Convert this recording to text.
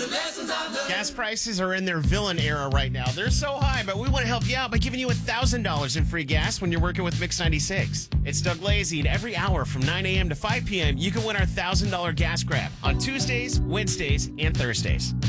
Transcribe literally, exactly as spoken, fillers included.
Gas prices are in their villain era right now. They're so high, but we want to help you out by giving you one thousand dollars in free gas when you're working with Mix ninety-six. It's Doug Lazy, and every hour from nine a.m. to five p.m., you can win our one thousand dollars gas grab on Tuesdays, Wednesdays, and Thursdays.